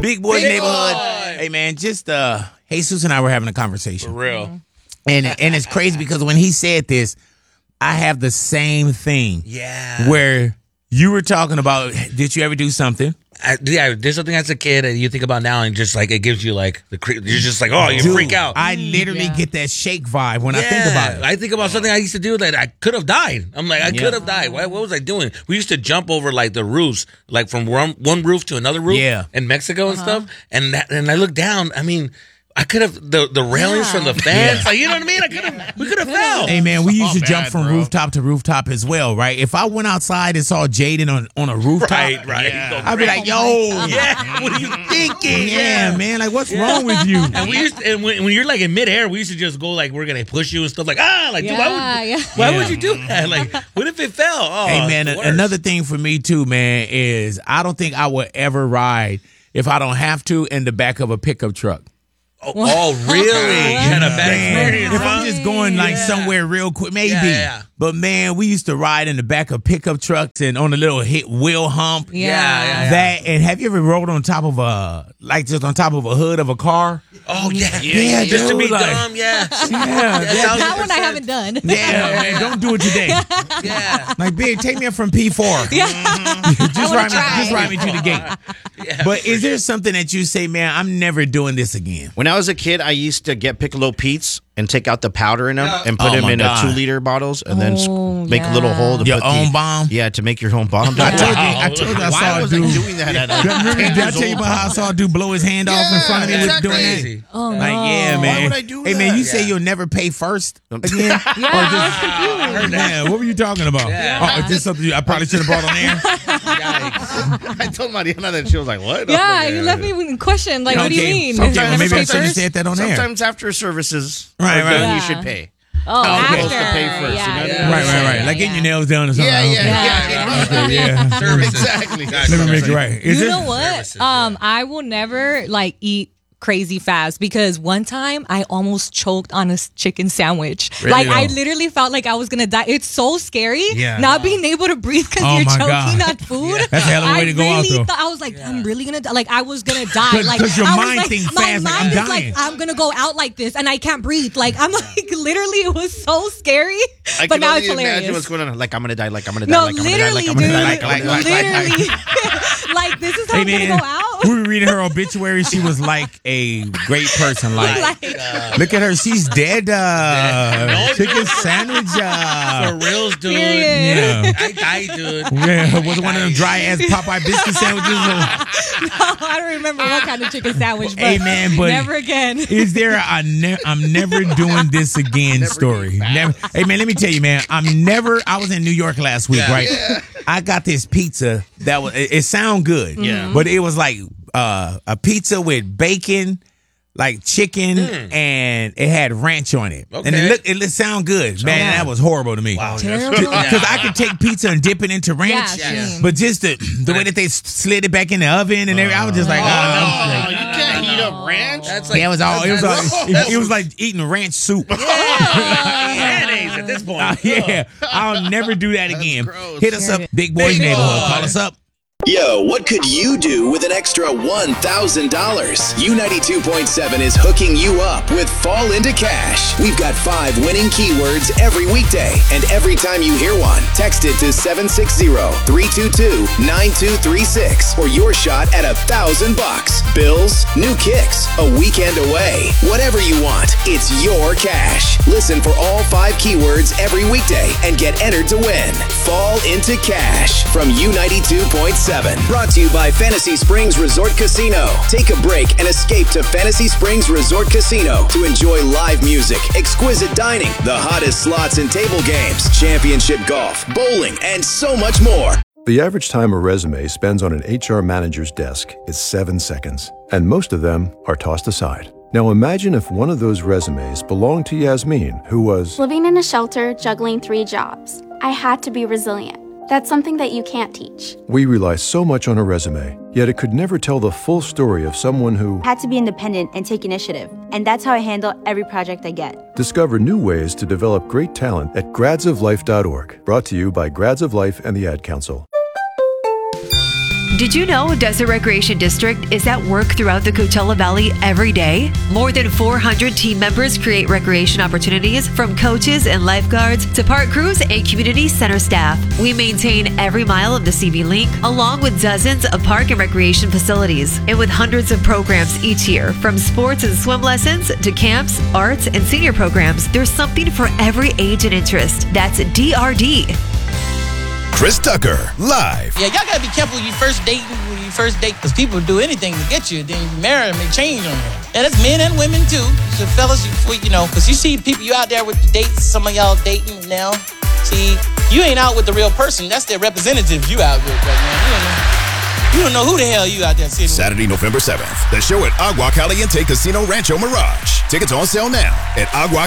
Big Boy Neighborhood. Hey, man, just Jesus and I were having a conversation. For real. And it's crazy because when he said this, I have the same thing. Yeah. Where you were talking about, did you ever do something? There's something as a kid that you think about now and just like it gives you like the you're just like, oh, you freak out. I literally get that shake vibe when I think about it. I think about something I used to do that I could have died. I'm like, I could have died. What was I doing? We used to jump over like the roofs, like from one roof to another roof in Mexico and stuff. And I look down, I mean, I could have the railings from the fence. Like, you know what I mean? We could have fell. Hey man, we used to jump from rooftop to rooftop as well, right? If I went outside and saw Jaden on a rooftop, right, I'd be like, "Yo, what are you thinking? Yeah, man, like what's wrong with you?" And we used to, and when you're like in midair, we used to just go like we're gonna push you and stuff like dude, why would you do that? Like, what if it fell? Oh, hey man, another thing for me too, man, is I don't think I would ever ride if I don't have to in the back of a pickup truck. Oh, really? You had a bad experience. If I'm just going like somewhere real quick, maybe. Yeah. But man, we used to ride in the back of pickup trucks and on a little wheel hump. Yeah. That, and have you ever rode on top of just on top of a hood of a car? Oh yeah, dude, just to be like, dumb, That one I haven't done. Yeah, man, don't do it today. Yeah, like big, take me up from P4. just ride me to the gate. Yeah, but is there something that you say, man, I'm never doing this again? When I was a kid, I used to get Piccolo Pete's and take out the powder in them and put them in a 2-liter bottles and then make a little hole to your put own bomb. Yeah, to make your own bomb. I told you I saw a dude doing that. At Did I tell you about how I saw a dude blow his hand off in front of me with doing that? Oh, no. Like, yeah, man. Why would I do hey, that? man, you say you'll never pay first again? I was confused. Man, what were you talking about? Yeah. Oh, is this something I probably should have brought on air? I told Mariana that she was like, "What?" Yeah, you left me with a question. Like, what do you mean? Okay, Never maybe I pay should have first? said that on air. Sometimes after services, Right. then you should pay. Oh, You're after. supposed to pay first. Yeah, You know? Right. Like getting your nails done or something. Yeah. services. Exactly. Let me make it right. You know what? I will never like eat crazy fast because one time I almost choked on a chicken sandwich. Really? Like I literally felt like I was gonna die. It's so scary not being able to breathe because you're my choking God. on food. That's a hell of a way to go out, though. I was like, I'm really gonna die. Like I was gonna die. Like Because your I was mind like, thinks my fast, like, mind I'm is dying. like I'm gonna go out like this and I can't breathe. Like I'm like literally it was so scary. I But can now only it's hilarious. imagine what's going on. Like, I'm gonna die. Like, I'm gonna die. No, like, I'm gonna die. literally, Like, I'm gonna die. dude. Like, Literally. Like this is how I'm gonna go out. We were reading her obituary. She was like a great person. Like, look at her. She's dead. Chicken sandwich. For reals, dude. Period. I died, dude. Yeah, was it one of them dry ass Popeye biscuit sandwiches? No, I don't remember what kind of chicken sandwich, but Hey, man, but never again. Is there a I'm never doing this again story? Never. Hey man, let me tell you, man. I was in New York last week, right? I got this pizza that was it sound good, but it was like a pizza with bacon, like chicken, and it had ranch on it, and it sound good, man. That was horrible to me. Wow, Because I could take pizza and dip it into ranch, but just the way that they slid it back in the oven and everything, I was just like, you can't heat up ranch. That's yeah, it was like eating ranch soup. mayonnaise at this point. Yeah, I'll never do that again. gross. Hit us up, Big Boys Neighborhood. Call us up. Yo, what could you do with an extra $1,000? U92.7 is hooking you up with Fall Into Cash. We've got 5 winning keywords every weekday, and every time you hear one, text it to 760-322-9236 for your shot at $1,000. Bills, new kicks, a weekend away. Whatever you want, it's your cash. Listen for all 5 keywords every weekday and get entered to win. Fall Into Cash from U92.7. Brought to you by Fantasy Springs Resort Casino. Take a break and escape to Fantasy Springs Resort Casino to enjoy live music, exquisite dining, the hottest slots and table games, championship golf, bowling, and so much more. The average time a resume spends on an HR manager's desk is 7 seconds, and most of them are tossed aside. Now imagine if one of those resumes belonged to Yasmin, who was living in a shelter, juggling 3 jobs. I had to be resilient. That's something that you can't teach. We rely so much on a resume, yet it could never tell the full story of someone who had to be independent and take initiative. And that's how I handle every project I get. Discover new ways to develop great talent at gradsoflife.org. Brought to you by Grads of Life and the Ad Council. Did you know Desert Recreation District is at work throughout the Coachella Valley every day? More than 400 team members create recreation opportunities, from coaches and lifeguards to park crews and community center staff. We maintain every mile of the CV Link, along with dozens of park and recreation facilities. And with hundreds of programs each year, from sports and swim lessons to camps, arts, and senior programs, there's something for every age and interest. That's DRD. Chris Tucker, live. Yeah, y'all gotta be careful when you first date, because people do anything to get you. Then you marry them, they change on you. And that's men and women too. So fellas, because you see people you out there with the dates, some of y'all dating now. See, you ain't out with the real person. That's their representative you out with right now. You don't know who the hell you out there sitting Saturday, November 7th, the show at Agua Caliente Casino Rancho Mirage. Tickets on sale now at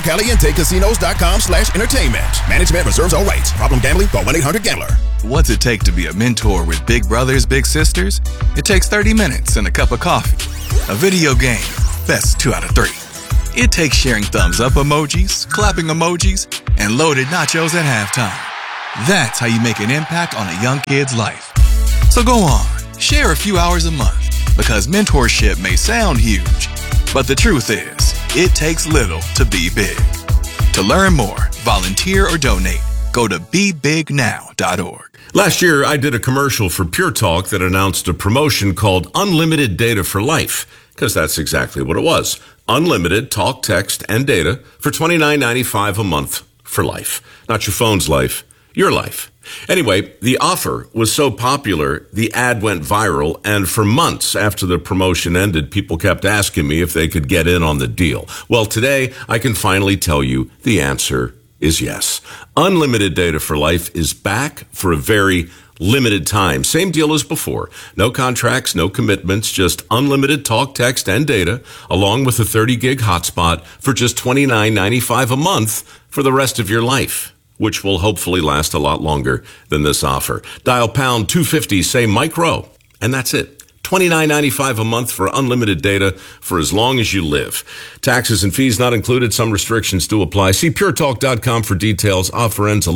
aguacalientecasinos.com/entertainment. Management reserves all rights. Problem gambling? Call 1-800-GAMBLER. What's it take to be a mentor with big brothers, big sisters? It takes 30 minutes and a cup of coffee. A video game, best 2 out of 3. It takes sharing thumbs up emojis, clapping emojis, and loaded nachos at halftime. That's how you make an impact on a young kid's life. So go on. Share a few hours a month, because mentorship may sound huge, but the truth is, it takes little to be big. To learn more, volunteer, or donate, go to bebignow.org. Last year, I did a commercial for Pure Talk that announced a promotion called Unlimited Data for Life, because that's exactly what it was. Unlimited talk, text, and data for $29.95 a month for life. Not your phone's life, your life. Anyway, the offer was so popular, the ad went viral, and for months after the promotion ended, people kept asking me if they could get in on the deal. Well, today, I can finally tell you the answer is yes. Unlimited Data for Life is back for a very limited time. Same deal as before. No contracts, no commitments, just unlimited talk, text, and data, along with a 30-gig hotspot for just $29.95 a month for the rest of your life, which will hopefully last a lot longer than this offer. Dial pound 250, say Mike Rowe, and that's it. $29.95 a month for unlimited data for as long as you live. Taxes and fees not included. Some restrictions do apply. See puretalk.com for details. Offer ends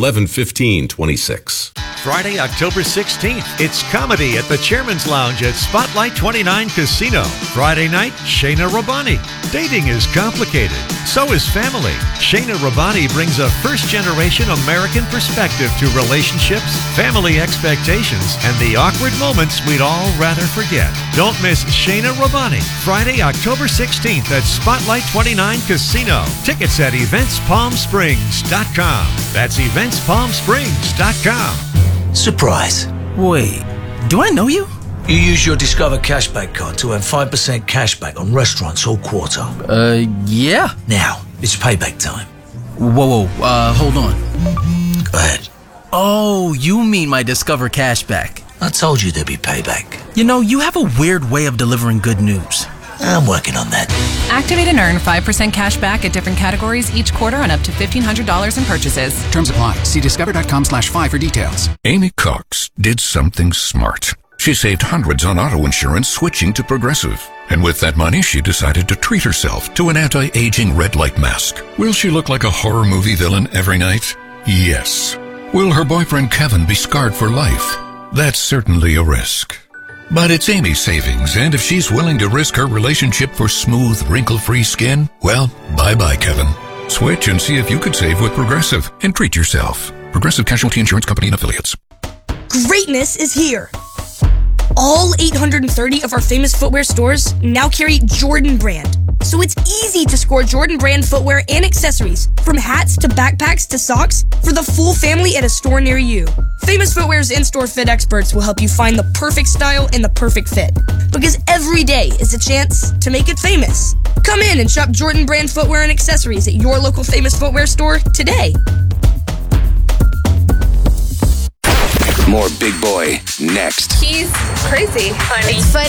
11/15/26. Friday, October 16th, it's comedy at the Chairman's Lounge at Spotlight 29 Casino. Friday night, Shayna Rabbani. Dating is complicated. So is family. Shayna Rabbani brings a first-generation American perspective to relationships, family expectations, and the awkward moments we'd all rather forget. Don't miss Shayna Rabbani, Friday, October 16th at Spotlight 29 Casino. Tickets at eventspalmsprings.com. That's eventspalmsprings.com. Surprise. Wait, do I know you? You use your Discover Cashback card to earn 5% cashback on restaurants all quarter. Yeah. Now, it's payback time. Whoa, hold on. Go ahead. Oh, you mean my Discover Cashback. I told you there'd be payback. You know, you have a weird way of delivering good news. I'm working on that. Activate and earn 5% cash back at different categories each quarter on up to $1,500 in purchases. Terms apply. See discover.com/5 for details. Amy Cox did something smart. She saved hundreds on auto insurance switching to Progressive. And with that money, she decided to treat herself to an anti-aging red light mask. Will she look like a horror movie villain every night? Yes. Will her boyfriend Kevin be scarred for life? That's certainly a risk. But it's Amy's savings, and if she's willing to risk her relationship for smooth, wrinkle-free skin, well, bye-bye, Kevin. Switch and see if you could save with Progressive and treat yourself. Progressive Casualty Insurance Company and Affiliates. Greatness is here. All 830 of our famous footwear stores now carry Jordan brand. So it's easy to score Jordan brand footwear and accessories, from hats to backpacks to socks, for the full family at a store near you. Famous Footwear's in-store fit experts will help you find the perfect style and the perfect fit, because every day is a chance to make it famous. Come in and shop Jordan brand footwear and accessories at your local Famous Footwear store today. More Big Boy next. He's crazy, honey. It's funny.